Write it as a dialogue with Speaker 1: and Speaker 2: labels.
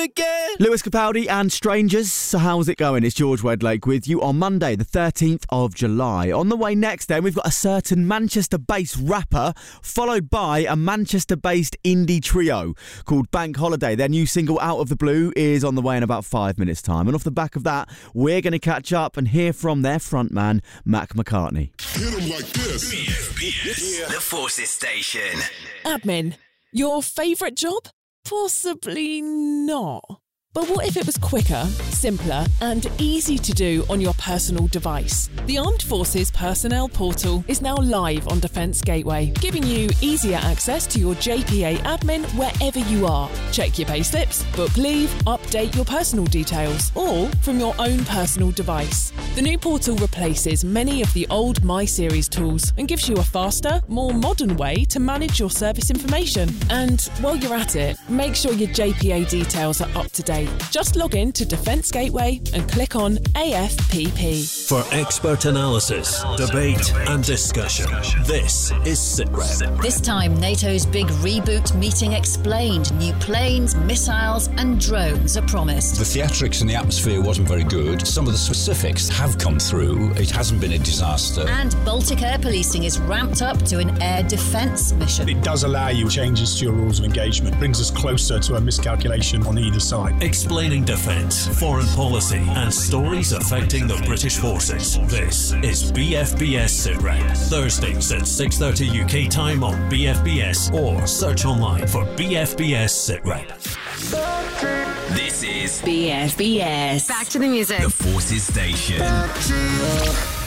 Speaker 1: again.
Speaker 2: Lewis Capaldi and Strangers. So how's it going? It's George Wedlake with you on Monday, the 13th of July. On the way next then, we've got a certain Manchester-based rapper followed by a Manchester-based indie trio called Bank Holiday. Their new single, Out of the Blue, is on the way in about 5 minutes' time. And off the back of that, we're going to catch up and hear from their frontman, Mac McCartney.
Speaker 3: Hit 'em like this.
Speaker 4: BFBS, the Forces Station.
Speaker 5: Admin, your favourite job? Possibly not. But what if it was quicker, simpler and easy to do on your personal device? The Armed Forces Personnel Portal is now live on Defence Gateway, giving you easier access to your JPA admin wherever you are. Check your payslips, book leave, update your personal details, all from your own personal device. The new portal replaces many of the old My Series tools and gives you a faster, more modern way to manage your service information. And while you're at it, make sure your JPA details are up to date. Just log in to Defence Gateway and click on AFPP.
Speaker 6: For expert analysis, debate and discussion, this is SITREP.
Speaker 7: This time, NATO's big reboot meeting explained. New planes, missiles and drones are promised.
Speaker 8: The theatrics and the atmosphere wasn't very good. Some of the specifics have come through. It hasn't been a disaster.
Speaker 7: And Baltic air policing is ramped up to an air defence mission.
Speaker 9: It does allow you changes to your rules of engagement. Brings us closer to a miscalculation on either side.
Speaker 6: Explaining defence, foreign policy and stories affecting the British forces. This is BFBS SITREP. Thursdays at 6:30 UK time on BFBS or search online for BFBS SITREP.
Speaker 4: This is
Speaker 10: BFBS.
Speaker 4: Back to the music. The Forces Station.